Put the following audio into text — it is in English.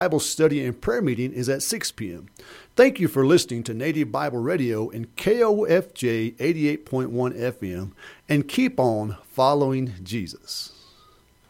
Bible study and prayer meeting is at 6 p.m. Thank you for listening to Native Bible Radio and KOFJ 88.1 FM, and keep on following Jesus.